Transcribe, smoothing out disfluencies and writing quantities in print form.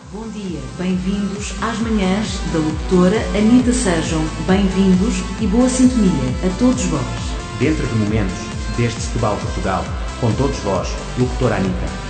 Bom dia, bem-vindos às manhãs da locutora Anitta. Sejam bem-vindos e boa sintonia a todos vós. Dentro de momentos, desde Setúbal, Portugal, com todos vós, locutora Anitta.